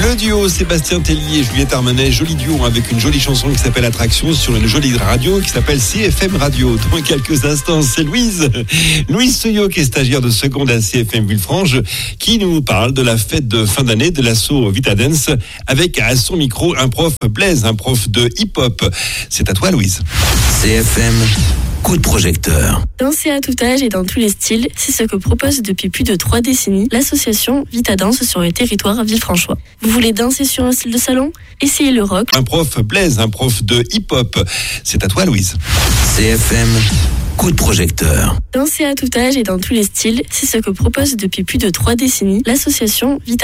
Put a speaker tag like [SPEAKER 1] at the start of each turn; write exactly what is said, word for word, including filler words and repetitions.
[SPEAKER 1] Le duo Sébastien Tellier et Juliette Armanet, joli duo avec une jolie chanson qui s'appelle Attraction sur une jolie radio qui s'appelle C F M Radio. Dans quelques instants, c'est Louise. Louise Seuillot qui est stagiaire de seconde à C F M Villefranche qui nous parle de la fête de fin d'année de l'assaut Vitadance avec à son micro un prof Blaise, un prof de hip-hop. C'est à toi Louise.
[SPEAKER 2] C F M. Coup de projecteur.
[SPEAKER 3] Danser à tout âge et dans tous les styles, c'est ce que propose depuis plus de trois décennies l'association Vitadance sur le territoire villefranchois. Vous voulez danser sur un style de salon ? Essayez le rock.
[SPEAKER 1] Un prof Blaise, un prof de hip-hop. C'est à toi Louise.
[SPEAKER 2] C F M. Coup de projecteur.
[SPEAKER 3] Danser à tout âge et dans tous les styles, c'est ce que propose depuis plus de trois décennies l'association Vitadance.